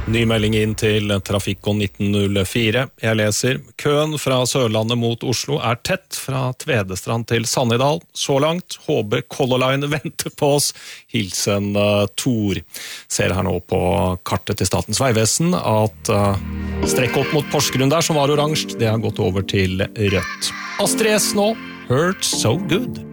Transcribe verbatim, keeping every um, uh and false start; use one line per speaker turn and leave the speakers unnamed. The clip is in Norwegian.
Ny melding inn til Trafikon nitten null fire. Jeg leser, køen fra Sørlandet mot Oslo er tett fra Tvedestrand til Sannidal. Så langt, H B Color Line venter på oss. Hilsen uh, Tor. Ser her nå på kartet til Statens Vegvesen at uh, strekk opp mot Porsgrunn der som var oransje, det har gått over til rødt. Astrid S nå, Hurt So Good.